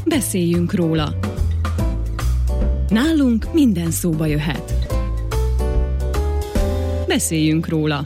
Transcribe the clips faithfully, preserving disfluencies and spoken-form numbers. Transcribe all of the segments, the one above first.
Beszéljünk róla. Nálunk minden szóba jöhet. Beszéljünk róla.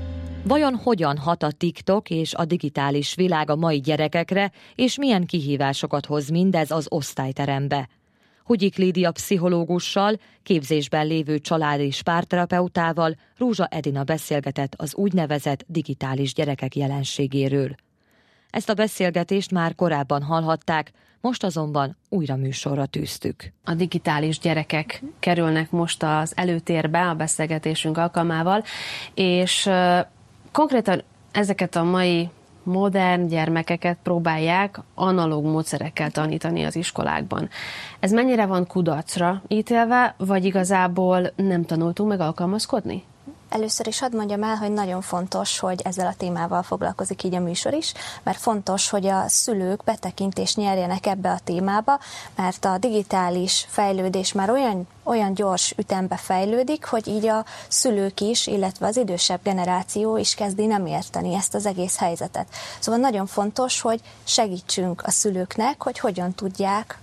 Vajon hogyan hat a TikTok és a digitális világ a mai gyerekekre, és milyen kihívásokat hoz mindez az osztályterembe? Hugyik Lídia pszichológussal, képzésben lévő család- és párterapeutával Rózsa Edina beszélgetett az úgynevezett digitális gyerekek jelenségéről. Ezt a beszélgetést már korábban hallhatták, most azonban újra műsorra tűztük. A digitális gyerekek kerülnek most az előtérbe a beszélgetésünk alkalmával, és uh, konkrétan ezeket a mai modern gyermekeket próbálják analóg módszerekkel tanítani az iskolákban. Ez mennyire van kudarcra ítélve, vagy igazából nem tanultunk meg alkalmazkodni? Először is hadd mondjam el, hogy nagyon fontos, hogy ezzel a témával foglalkozik így a műsor is, mert fontos, hogy a szülők betekintést nyerjenek ebbe a témába, mert a digitális fejlődés már olyan, olyan gyors ütembe fejlődik, hogy így a szülők is, illetve az idősebb generáció is kezdi nem érteni ezt az egész helyzetet. Szóval nagyon fontos, hogy segítsünk a szülőknek, hogy hogyan tudják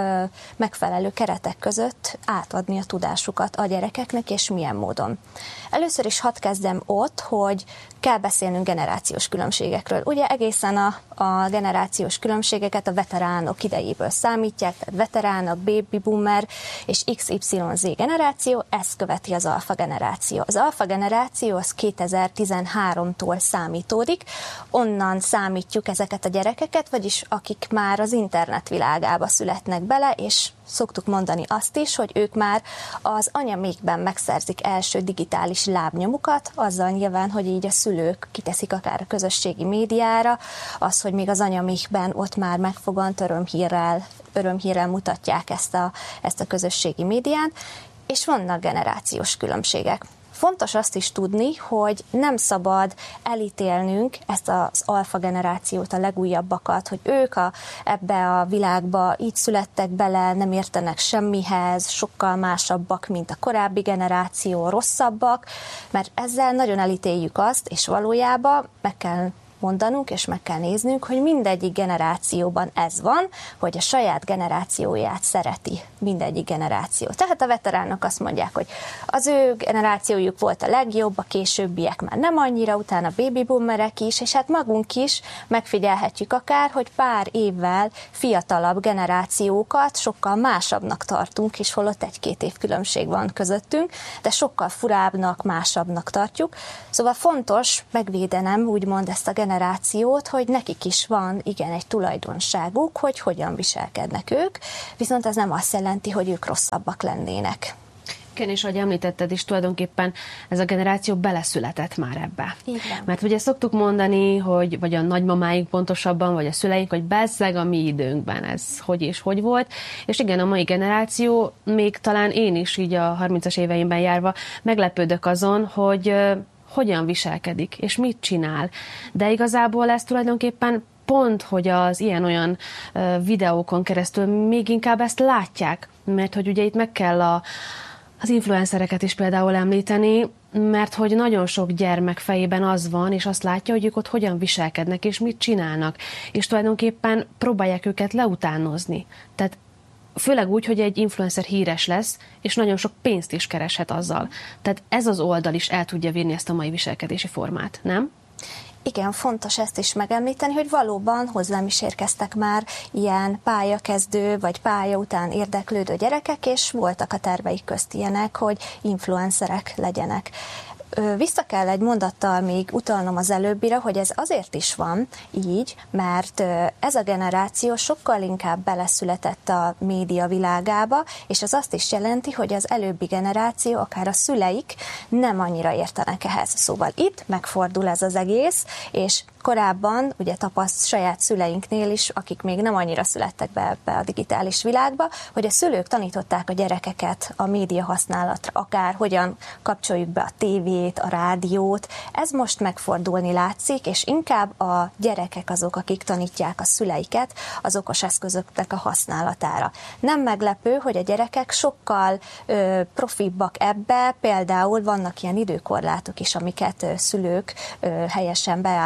megfelelő keretek között átadni a tudásukat a gyerekeknek, és milyen módon. Először is hadd kezdem ott, hogy kell beszélnünk generációs különbségekről. Ugye egészen a, a generációs különbségeket a veteránok idejéből számítják, tehát veteránok, baby boomer és iksz ipszilon zé generáció, ezt követi az alfa generáció. Az alfa generáció az kétezer-tizenháromtól számítódik, onnan számítjuk ezeket a gyerekeket, vagyis akik már az internet világába születnek bele, és szoktuk mondani azt is, hogy ők már az anyamékben megszerzik első digitális lábnyomukat, azzal nyilván, hogy így a szülők kiteszik akár a közösségi médiára, az, hogy még az anyamékben ott már megfogant örömhírrel, örömhírrel mutatják ezt a, ezt a közösségi médián, és vannak generációs különbségek. Fontos azt is tudni, hogy nem szabad elítélnünk ezt az alfa generációt, a legújabbakat, hogy ők a, ebbe a világba így születtek bele, nem értenek semmihez, sokkal másabbak, mint a korábbi generáció, rosszabbak, mert ezzel nagyon elítéljük azt, és valójában meg kell mondanunk, és meg kell néznünk, hogy mindegyik generációban ez van, hogy a saját generációját szereti mindegyik generáció. Tehát a veteránok azt mondják, hogy az ő generációjuk volt a legjobb, a későbbiek már nem annyira, utána a baby boomerek is, és hát magunk is megfigyelhetjük akár, hogy pár évvel fiatalabb generációkat sokkal másabbnak tartunk, és holott egy-két év különbség van közöttünk, de sokkal furábbnak, másabbnak tartjuk. Szóval fontos megvédenem, úgymond ezt a generációt, hogy nekik is van, igen, egy tulajdonságuk, hogy hogyan viselkednek ők, viszont ez nem azt jelenti, hogy ők rosszabbak lennének. Igen, és ahogy említetted is, tulajdonképpen ez a generáció beleszületett már ebbe. Igen. Mert ugye szoktuk mondani, hogy vagy a nagymamáink pontosabban, vagy a szüleink, hogy bezzeg a mi időnkben ez hogy és hogy volt. És igen, a mai generáció, még talán én is így a harmincas éveimben járva meglepődök azon, hogy hogyan viselkedik, és mit csinál. De igazából ez tulajdonképpen pont, hogy az ilyen-olyan videókon keresztül még inkább ezt látják, mert hogy ugye itt meg kell a, az influencereket is például említeni, mert hogy nagyon sok gyermek fejében az van, és azt látja, hogy ők ott hogyan viselkednek, és mit csinálnak, és tulajdonképpen próbálják őket leutánozni. Tehát főleg úgy, hogy egy influencer híres lesz, és nagyon sok pénzt is kereshet azzal. Tehát ez az oldal is el tudja vinni ezt a mai viselkedési formát, nem? Igen, fontos ezt is megemlíteni, hogy valóban hozzám is érkeztek már ilyen pályakezdő vagy pálya után érdeklődő gyerekek, és voltak a terveik közt ilyenek, hogy influencerek legyenek. Vissza kell egy mondattal még utalnom az előbbire, hogy ez azért is van így, mert ez a generáció sokkal inkább beleszületett a média világába, és az azt is jelenti, hogy az előbbi generáció, akár a szüleik nem annyira értenek ehhez. Szóval itt megfordul ez az egész, és korábban, ugye tapaszt saját szüleinknél is, akik még nem annyira születtek be ebbe a digitális világba, hogy a szülők tanították a gyerekeket a média használatra, akár hogyan kapcsoljuk be a tévét, a rádiót. Ez most megfordulni látszik, és inkább a gyerekek azok, akik tanítják a szüleiket az okos eszközöknek a használatára. Nem meglepő, hogy a gyerekek sokkal ö, profibbak ebbe, például vannak ilyen időkorlátok is, amiket ö, szülők ö, helyesen beállítanak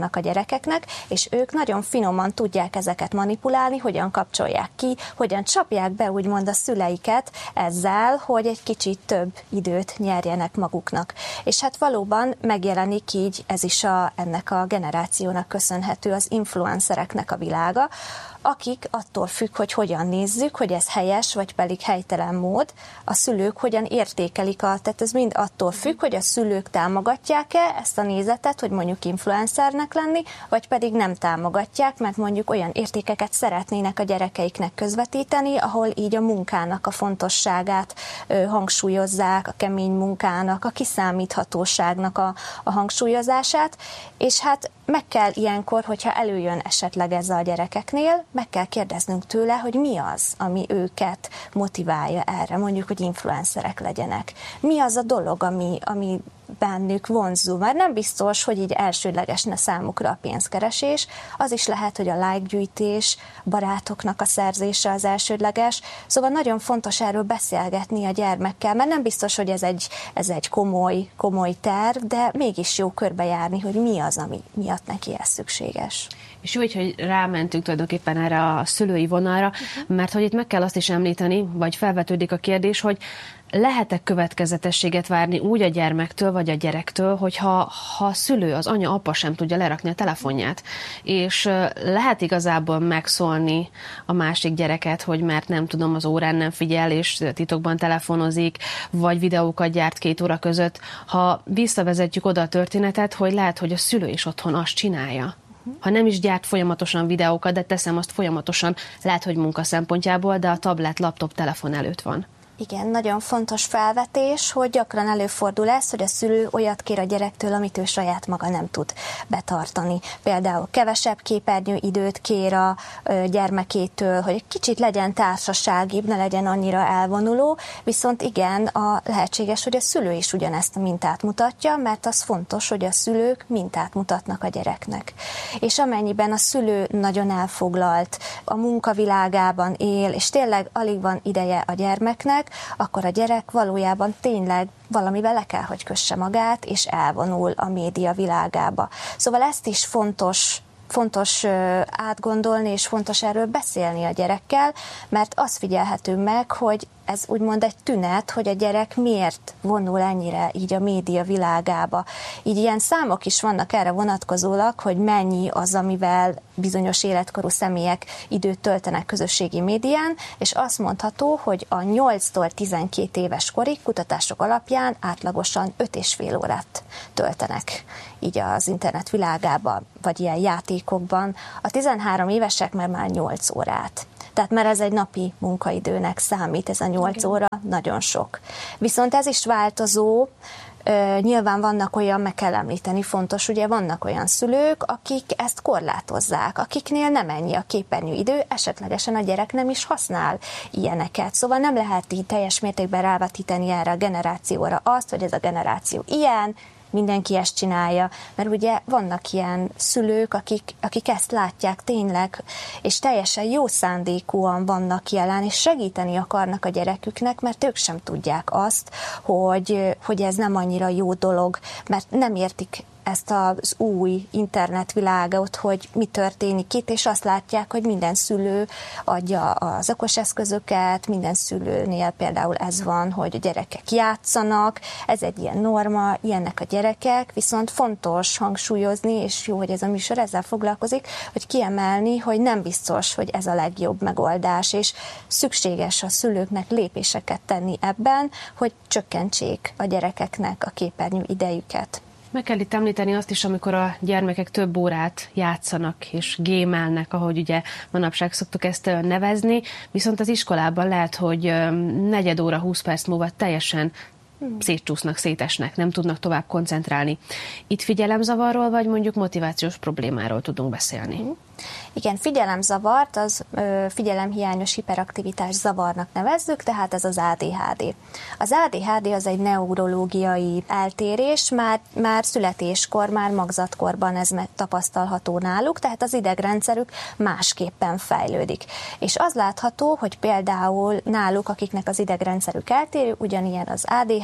vannak a gyerekeknek, és ők nagyon finoman tudják ezeket manipulálni, hogyan kapcsolják ki, hogyan csapják be úgymond a szüleiket ezzel, hogy egy kicsit több időt nyerjenek maguknak. És hát valóban megjelenik így, ez is a, ennek a generációnak köszönhető, az influencereknek a világa, akik attól függ, hogy hogyan nézzük, hogy ez helyes, vagy pedig helytelen mód, a szülők hogyan értékelik, a, tehát ez mind attól függ, hogy a szülők támogatják-e ezt a nézetet, hogy mondjuk influencernek lenni, vagy pedig nem támogatják, mert mondjuk olyan értékeket szeretnének a gyerekeiknek közvetíteni, ahol így a munkának a fontosságát ö, hangsúlyozzák, a kemény munkának, a kiszámíthatóságnak a, a hangsúlyozását, és hát meg kell ilyenkor, hogyha előjön esetleg ez a gyerekeknél, meg kell kérdeznünk tőle, hogy mi az, ami őket motiválja erre, mondjuk, hogy influencerek legyenek. Mi az a dolog, ami, ami bennük vonzó, mert nem biztos, hogy így elsődlegesne számukra a pénzkeresés, az is lehet, hogy a like gyűjtés, barátoknak a szerzése az elsődleges, szóval nagyon fontos erről beszélgetni a gyermekkel, mert nem biztos, hogy ez egy, ez egy komoly, komoly terv, de mégis jó körbejárni, hogy mi az, ami miatt neki ez szükséges. És jó, hogy rámentünk tulajdonképpen erre a szülői vonalra, uh-huh. mert hogy itt meg kell azt is említeni, vagy felvetődik a kérdés, hogy lehet-e következetességet várni úgy a gyermektől, vagy a gyerektől, hogyha ha a szülő, az anya, apa sem tudja lerakni a telefonját, és lehet igazából megszólni a másik gyereket, hogy mert nem tudom, az órán nem figyel, és titokban telefonozik, vagy videókat gyárt két óra között, ha visszavezetjük oda a történetet, hogy lehet, hogy a szülő is otthon azt csinálja. Ha nem is gyárt folyamatosan videókat, de teszem azt folyamatosan, lehet, hogy munka szempontjából, de a tablet, laptop, telefon előtt van. Igen, nagyon fontos felvetés, hogy gyakran előfordul ez, hogy a szülő olyat kér a gyerektől, amit ő saját maga nem tud betartani. Például kevesebb képernyőidőt kér a gyermekétől, hogy egy kicsit legyen társaságibb, ne legyen annyira elvonuló, viszont igen, a lehetséges, hogy a szülő is ugyanezt a mintát mutatja, mert az fontos, hogy a szülők mintát mutatnak a gyereknek. És amennyiben a szülő nagyon elfoglalt, a munkavilágában él, és tényleg alig van ideje a gyermeknek, akkor a gyerek valójában tényleg valamivel le kell, hogy kösse magát, és elvonul a média világába. Szóval ezt is fontos fontos átgondolni, és fontos erről beszélni a gyerekkel, mert az figyelhető meg, hogy ez úgymond egy tünet, hogy a gyerek miért vonul ennyire így a média világába. Így ilyen számok is vannak erre vonatkozólag, hogy mennyi az, amivel bizonyos életkorú személyek időt töltenek közösségi médián, és azt mondható, hogy a nyolctól tizenkét éves korig kutatások alapján átlagosan öt és fél órát töltenek így az internet világában, vagy ilyen játékokban. A tizenhárom évesek már már nyolc órát. Tehát már ez egy napi munkaidőnek számít, ez a nyolc óra, nagyon sok. Viszont ez is változó, nyilván vannak olyan, meg kell említeni, fontos, ugye vannak olyan szülők, akik ezt korlátozzák, akiknél nem ennyi a képernyőidő, esetlegesen a gyerek nem is használ ilyeneket. Szóval nem lehet így teljes mértékben rávetíteni erre a generációra azt, hogy ez a generáció ilyen, mindenki ezt csinálja, mert ugye vannak ilyen szülők, akik, akik ezt látják tényleg, és teljesen jó szándékúan vannak jelen, és segíteni akarnak a gyereküknek, mert ők sem tudják azt, hogy, hogy ez nem annyira jó dolog, mert nem értik ezt az új internetvilágot, hogy mi történik itt, és azt látják, hogy minden szülő adja az okos eszközöket, minden szülőnél például ez van, hogy a gyerekek játszanak, ez egy ilyen norma, ilyenek a gyerekek, viszont fontos hangsúlyozni, és jó, hogy ez a műsor ezzel foglalkozik, hogy kiemelni, hogy nem biztos, hogy ez a legjobb megoldás, és szükséges a szülőknek lépéseket tenni ebben, hogy csökkentsék a gyerekeknek a képernyő idejüket. Meg kell itt említeni azt is, amikor a gyermekek több órát játszanak és gémelnek, ahogy ugye manapság szoktuk ezt nevezni, viszont az iskolában lehet, hogy negyed óra, húsz perc múlva teljesen szétcsúsznak, szétesnek, nem tudnak tovább koncentrálni. Itt figyelemzavarról, vagy mondjuk motivációs problémáról tudunk beszélni? Igen, figyelemzavart, az ö, figyelemhiányos hiperaktivitás zavarnak nevezzük, tehát ez az á dé há dé. Az á dé há dé az egy neurológiai eltérés, már, már születéskor, már magzatkorban ez tapasztalható náluk, tehát az idegrendszerük másképpen fejlődik. És az látható, hogy például náluk, akiknek az idegrendszerük eltérő, ugyanilyen az á dé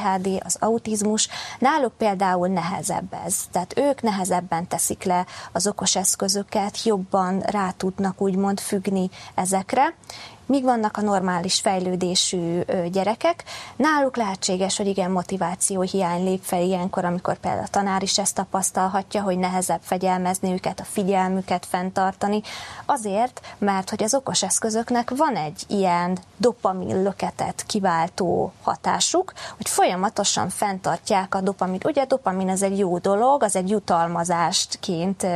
há dé, az autizmus, náluk például nehezebb ez. Tehát ők nehezebben teszik le az okos eszközöket, jobban rá tudnak úgymond függni ezekre. Míg vannak a normális fejlődésű gyerekek, náluk lehetséges, hogy igen, motivációhiány lép fel ilyenkor, amikor például a tanár is ezt tapasztalhatja, hogy nehezebb fegyelmezni őket, a figyelmüket fenntartani. Azért, mert hogy az okos eszközöknek van egy ilyen dopamin löketet kiváltó hatásuk, hogy folyamatosan fenntartják a dopamin. Ugye a dopamin ez egy jó dolog, az egy jutalmazásként,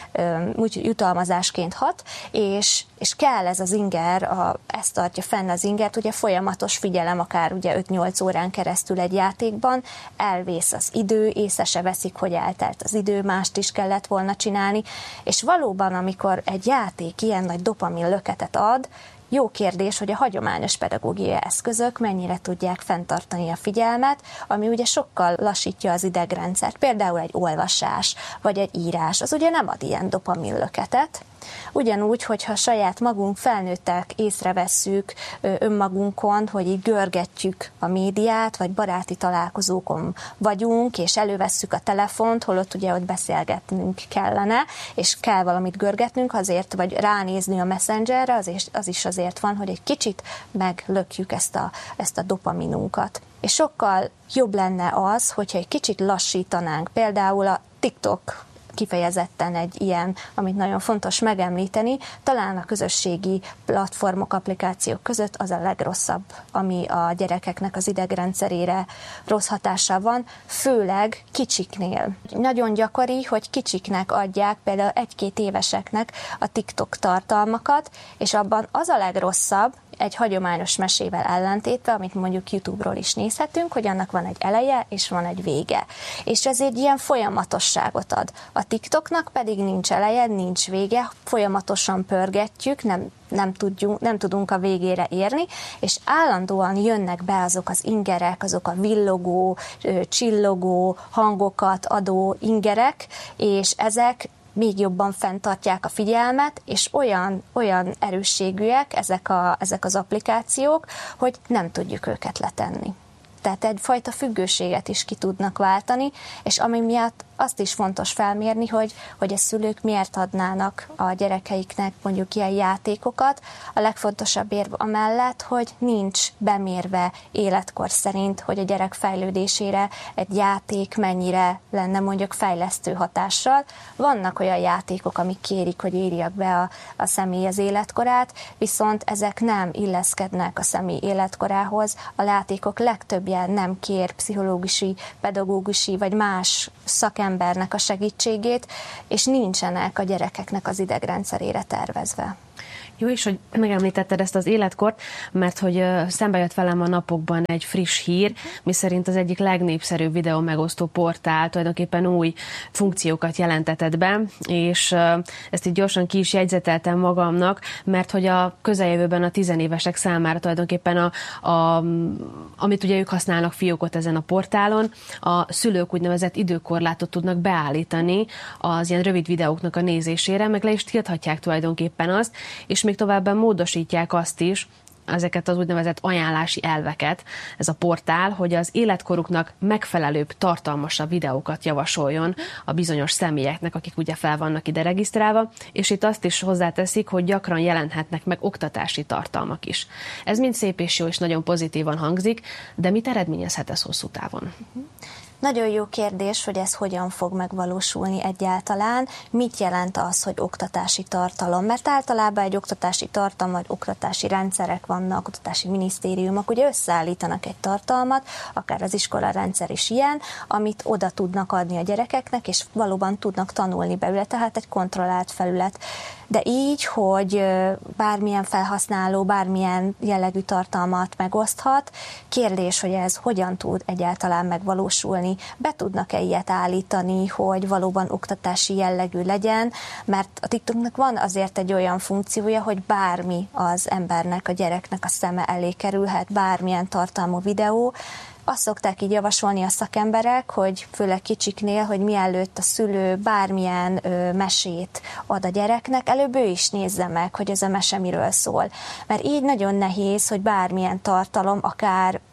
jutalmazásként hat, és, és kell ez az inger, a ezt tartja fenn az ingert, ugye folyamatos figyelem, akár ugye öt-nyolc órán keresztül egy játékban, elvész az idő, észre se veszik, hogy eltelt az idő, mást is kellett volna csinálni, és valóban, amikor egy játék ilyen nagy dopamin löketet ad, jó kérdés, hogy a hagyományos pedagógiai eszközök mennyire tudják fenntartani a figyelmet, ami ugye sokkal lassítja az idegrendszert. Például egy olvasás, vagy egy írás, az ugye nem ad ilyen dopamin löketet. Ugyanúgy, hogyha saját magunk felnőttek észrevesszük önmagunkon, hogy így görgetjük a médiát, vagy baráti találkozókon vagyunk, és elővesszük a telefont, holott ugye ott beszélgetnünk kellene, és kell valamit görgetnünk azért, vagy ránézni a Messengerre, az is, az is azért van, hogy egy kicsit meglökjük ezt a, ezt a dopaminunkat. És sokkal jobb lenne az, hogyha egy kicsit lassítanánk, például a TikTok kifejezetten egy ilyen, amit nagyon fontos megemlíteni, talán a közösségi platformok, applikációk között az a legrosszabb, ami a gyerekeknek az idegrendszerére rossz hatással van, főleg kicsiknél. Nagyon gyakori, hogy kicsiknek adják, például egy-két éveseknek a TikTok tartalmakat, és abban az a legrosszabb, egy hagyományos mesével ellentétve, amit mondjuk YouTube-ról is nézhetünk, hogy annak van egy eleje, és van egy vége. És ez egy ilyen folyamatosságot ad. A TikToknak pedig nincs eleje, nincs vége, folyamatosan pörgetjük, nem, nem, tudjunk, nem tudunk a végére érni, és állandóan jönnek be azok az ingerek, azok a villogó, csillogó, hangokat adó ingerek, és ezek még jobban fenntartják a figyelmet, és olyan, olyan erősségűek ezek, a, ezek az applikációk, hogy nem tudjuk őket letenni. Tehát egyfajta függőséget is ki tudnak váltani, és ami miatt azt is fontos felmérni, hogy, hogy a szülők miért adnának a gyerekeiknek mondjuk ilyen játékokat. A legfontosabb érv amellett, hogy nincs bemérve életkor szerint, hogy a gyerek fejlődésére egy játék mennyire lenne mondjuk fejlesztő hatással. Vannak olyan játékok, amik kérik, hogy írjak be a, a személy az életkorát, viszont ezek nem illeszkednek a személy életkorához. A játékok legtöbbje nem kér pszichológusi, pedagógusi vagy más szakembernek a segítségét, és nincsenek a gyerekeknek az idegrendszerére tervezve. Jó, és hogy megemlítetted ezt az életkort, mert hogy szembe jött velem a napokban egy friss hír, miszerint az egyik legnépszerűbb videó megosztó portál tulajdonképpen új funkciókat jelentetett be, és ezt így gyorsan ki is jegyzeteltem magamnak, mert hogy a közeljövőben a tizenévesek számára tulajdonképpen a, a, amit ugye ők használnak fiókot ezen a portálon, a szülők úgynevezett időkorlátot tudnak beállítani az ilyen rövid videóknak a nézésére, meg le is tilthatják tulajdonképpen azt, és még továbbá módosítják azt is, ezeket az úgynevezett ajánlási elveket, ez a portál, hogy az életkoruknak megfelelőbb, tartalmasabb videókat javasoljon a bizonyos személyeknek, akik ugye fel vannak ide regisztrálva, és itt azt is hozzáteszik, hogy gyakran jelenhetnek meg oktatási tartalmak is. Ez mind szép és jó, és nagyon pozitívan hangzik, de mit eredményezhet ez hosszú távon? Nagyon jó kérdés, hogy ez hogyan fog megvalósulni egyáltalán, mit jelent az, hogy oktatási tartalom, mert általában egy oktatási tartalom, vagy oktatási rendszerek vannak, oktatási minisztériumok, ugye összeállítanak egy tartalmat, akár az iskola rendszer is ilyen, amit oda tudnak adni a gyerekeknek, és valóban tudnak tanulni belőle, tehát egy kontrollált felület. De így, hogy bármilyen felhasználó, bármilyen jellegű tartalmat megoszthat, kérdés, hogy ez hogyan tud egyáltalán megvalósulni. Be tudnak-e ilyet állítani, hogy valóban oktatási jellegű legyen, mert a TikToknak van azért egy olyan funkciója, hogy bármi az embernek, a gyereknek a szeme elé kerülhet, bármilyen tartalmú videó. Azt szokták így javasolni a szakemberek, hogy főleg kicsiknél, hogy mielőtt a szülő bármilyen ö, mesét ad a gyereknek, előbb ő is nézze meg, hogy ez a mese miről szól. Mert így nagyon nehéz, hogy bármilyen tartalom, akár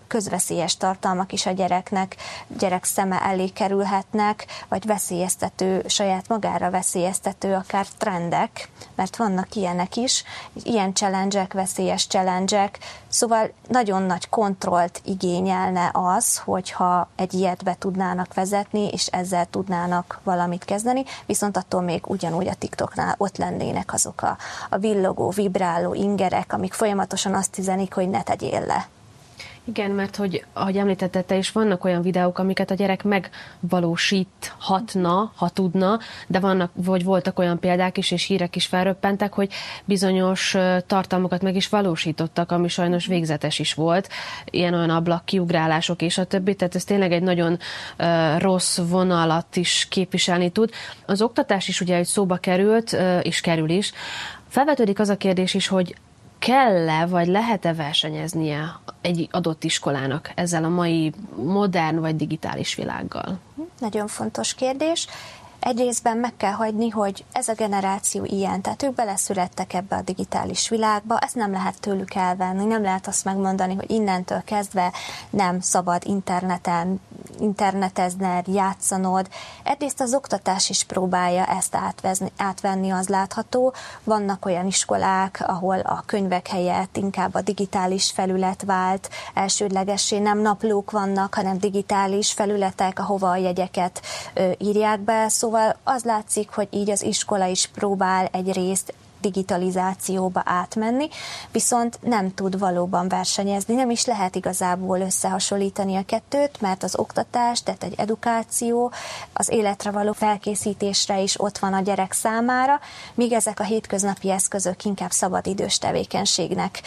közveszélyes tartalmak is a gyereknek, gyerek szeme elé kerülhetnek, vagy veszélyeztető, saját magára veszélyeztető akár trendek, mert vannak ilyenek is, ilyen challenge-ek, veszélyes challenge-ek, szóval nagyon nagy kontrollt igényelne az, hogyha egy ilyet be tudnának vezetni, és ezzel tudnának valamit kezdeni, viszont attól még ugyanúgy a TikToknál ott lennének azok a, a villogó, vibráló ingerek, amik folyamatosan azt üzenik, hogy ne tegyél le. Igen, mert hogy, ahogy említetted te is, vannak olyan videók, amiket a gyerek megvalósíthatna, ha tudna, de vannak, vagy voltak olyan példák is, és hírek is felröppentek, hogy bizonyos tartalmakat meg is valósítottak, ami sajnos végzetes is volt, ilyen-olyan ablak, kiugrálások és a többi, tehát ez tényleg egy nagyon uh, rossz vonalat is képviselni tud. Az oktatás is ugye, hogy szóba került, uh, és kerül is. Felvetődik az a kérdés is, hogy kell-e, vagy lehet-e versenyeznie egy adott iskolának ezzel a mai modern vagy digitális világgal? Nagyon fontos kérdés. Egy részben meg kell hagyni, hogy ez a generáció ilyen, tehát ők beleszülettek ebbe a digitális világba, ezt nem lehet tőlük elvenni, nem lehet azt megmondani, hogy innentől kezdve nem szabad interneten, internetezned, játszanod. Egyrészt az oktatás is próbálja ezt átvezni, átvenni, az látható. Vannak olyan iskolák, ahol a könyvek helyett inkább a digitális felület vált elsődlegessé, nem naplók vannak, hanem digitális felületek, ahova a jegyeket ö, írják be, szóval az látszik, hogy így az iskola is próbál egy részt digitalizációba átmenni, viszont nem tud valóban versenyezni, nem is lehet igazából összehasonlítani a kettőt, mert az oktatás, tehát egy edukáció, az életre való felkészítésre is ott van a gyerek számára, míg ezek a hétköznapi eszközök inkább szabadidős tevékenységnek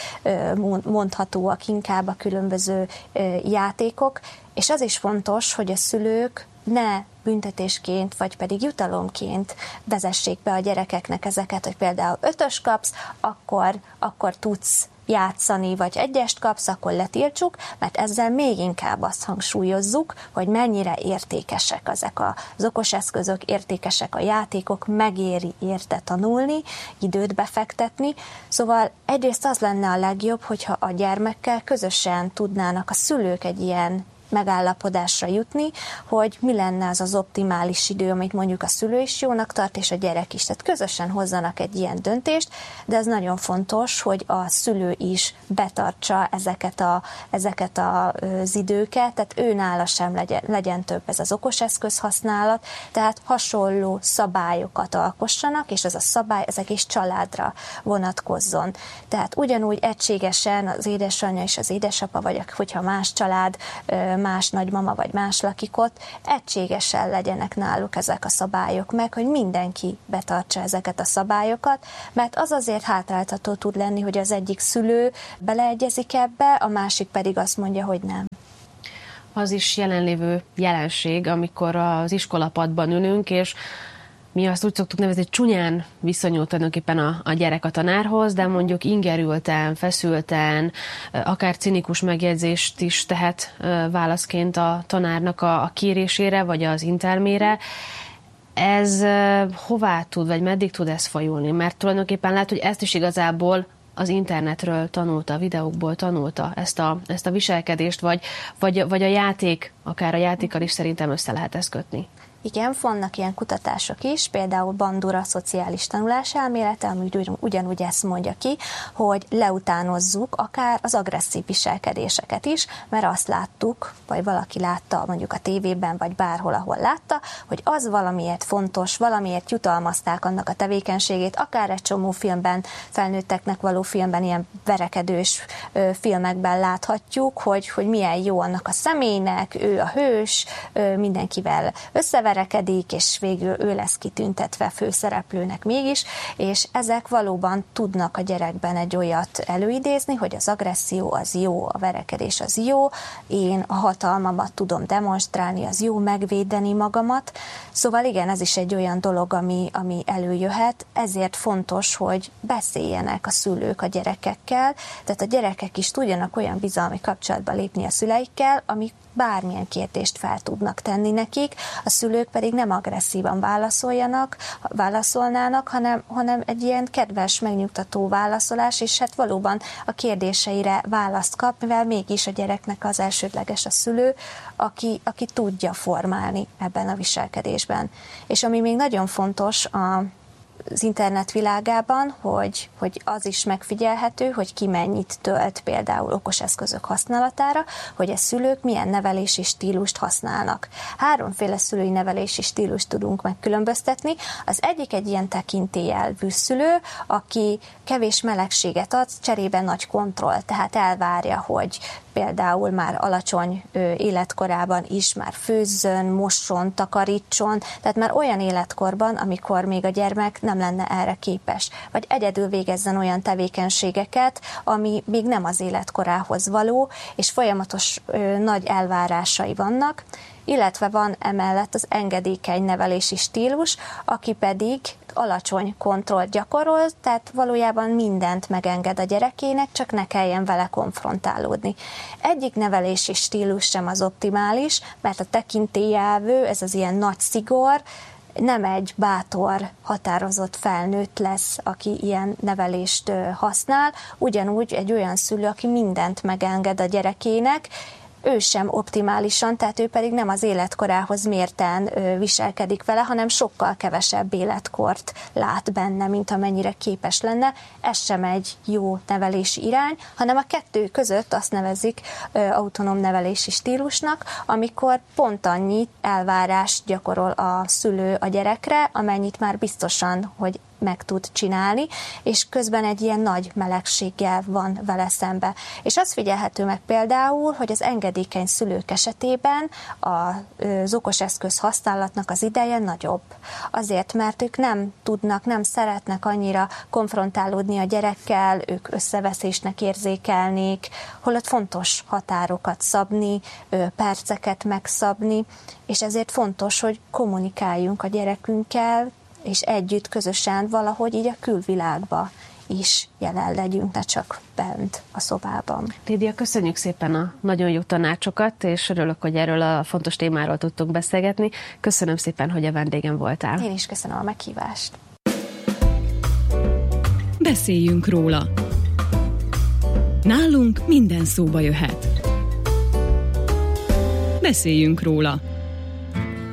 mondhatóak, inkább a különböző játékok, és az is fontos, hogy a szülők ne büntetésként, vagy pedig jutalomként vezessék be a gyerekeknek ezeket, hogy például ötös kapsz, akkor, akkor tudsz játszani, vagy egyest kapsz, akkor letiltsuk, mert ezzel még inkább azt hangsúlyozzuk, hogy mennyire értékesek ezek az okos eszközök, értékesek a játékok, megéri érte tanulni, időt befektetni. Szóval egyrészt az lenne a legjobb, hogyha a gyermekkel közösen tudnának a szülők egy ilyen megállapodásra jutni, hogy mi lenne az az optimális idő, amit mondjuk a szülő is jónak tart, és a gyerek is. Tehát közösen hozzanak egy ilyen döntést, de ez nagyon fontos, hogy a szülő is betartsa ezeket, a, ezeket az időket, tehát ő nála sem legyen, legyen több ez az okos eszköz használat, tehát hasonló szabályokat alkossanak, és ez a szabály az egész családra vonatkozzon. Tehát ugyanúgy egységesen az édesanyja és az édesapa, vagy hogyha más család, más nagymama vagy más lakik ott, egységesen legyenek náluk ezek a szabályok meg, hogy mindenki betartsa ezeket a szabályokat, mert az azért hátráltató tud lenni, hogy az egyik szülő beleegyezik ebbe, a másik pedig azt mondja, hogy nem. Az is jelenlévő jelenség, amikor az iskolapadban ülünk, és mi azt úgy szoktuk nevezni, hogy csúnyán viszonyul tulajdonképpen a, a gyerek a tanárhoz, de mondjuk ingerülten, feszülten, akár cinikus megjegyzést is tehet válaszként a tanárnak a, a kérésére, vagy az intermére. Ez hová tud, vagy meddig tud ez fajulni? Mert tulajdonképpen lehet, hogy ezt is igazából az internetről tanulta, a videókból tanulta ezt a, ezt a viselkedést, vagy, vagy, vagy a játék, akár a játékkal is szerintem össze lehet ezt kötni. Igen, vannak ilyen kutatások is, például Bandura szociális tanulás elmélete, ami ugyanúgy ezt mondja ki, hogy leutánozzuk akár az agresszív viselkedéseket is, mert azt láttuk, vagy valaki látta mondjuk a tévében, vagy bárhol, ahol látta, hogy az valamiért fontos, valamiért jutalmazták annak a tevékenységét, akár egy csomó filmben, felnőtteknek való filmben, ilyen verekedős ö, filmekben láthatjuk, hogy, hogy milyen jó annak a személynek, ő a hős, ö, mindenkivel összeverekedik, verekedik, és végül ő lesz kitüntetve főszereplőnek mégis, és ezek valóban tudnak a gyerekben egy olyat előidézni, hogy az agresszió az jó, a verekedés az jó, én a hatalmamat tudom demonstrálni, az jó, megvédeni magamat. Szóval igen, ez is egy olyan dolog, ami, ami előjöhet, ezért fontos, hogy beszéljenek a szülők a gyerekekkel, tehát a gyerekek is tudjanak olyan bizalmi kapcsolatba lépni a szüleikkel, amik bármilyen kérdést fel tudnak tenni nekik, a szülők szülők pedig nem agresszívan válaszoljanak, válaszolnának, hanem, hanem egy ilyen kedves, megnyugtató válaszolás, és hát valóban a kérdéseire választ kap, mivel mégis a gyereknek az elsődleges a szülő, aki, aki tudja formálni ebben a viselkedésben. És ami még nagyon fontos a az internet világában, hogy, hogy az is megfigyelhető, hogy ki mennyit tölt például okos eszközök használatára, hogy a szülők milyen nevelési stílust használnak. Háromféle szülői nevelési stílust tudunk megkülönböztetni. Az egyik egy ilyen tekintélyelvű szülő, aki kevés melegséget ad, cserébe nagy kontroll, tehát elvárja, hogy például már alacsony ö, életkorában is már főzzön, mosson, takarítson, tehát már olyan életkorban, amikor még a gyermek nem lenne erre képes, vagy egyedül végezzen olyan tevékenységeket, ami még nem az életkorához való, és folyamatos ö, nagy elvárásai vannak, illetve van emellett az engedékeny nevelési stílus, aki pedig alacsony kontrollt gyakorol, tehát valójában mindent megenged a gyerekének, csak ne kelljen vele konfrontálódni. Egyik nevelési stílus sem az optimális, mert a tekintélyelvű, ez az ilyen nagy szigor, nem egy bátor, határozott felnőtt lesz, aki ilyen nevelést használ, ugyanúgy egy olyan szülő, aki mindent megenged a gyerekének, ő sem optimálisan, tehát ő pedig nem az életkorához mérten viselkedik vele, hanem sokkal kevesebb életkort lát benne, mint amennyire képes lenne. Ez sem egy jó nevelési irány, hanem a kettő között azt nevezik autonóm nevelési stílusnak, amikor pont annyi elvárást gyakorol a szülő a gyerekre, amennyit már biztosan, hogy meg tud csinálni, és közben egy ilyen nagy melegséggel van vele szembe. És az figyelhető meg például, hogy az engedékeny szülők esetében az okos eszköz használatnak az ideje nagyobb. Azért, mert ők nem tudnak, nem szeretnek annyira konfrontálódni a gyerekkel, ők összeveszésnek érzékelnék, holott fontos határokat szabni, perceket megszabni, és ezért fontos, hogy kommunikáljunk a gyerekünkkel, és együtt, közösen valahogy így a külvilágba is jelen legyünk, ne csak bent a szobában. Lídia, köszönjük szépen a nagyon jó tanácsokat, és örülök, hogy erről a fontos témáról tudtunk beszélgetni. Köszönöm szépen, hogy a vendégem voltál. Én is köszönöm a meghívást. Beszéljünk róla. Nálunk minden szóba jöhet. Beszéljünk róla.